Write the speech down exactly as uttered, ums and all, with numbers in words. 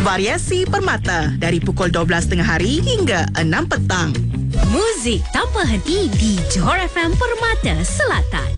Variasi Permata dari pukul dua belas tengah hari hingga enam petang. Muzik tanpa henti di Johor F M Permata Selatan.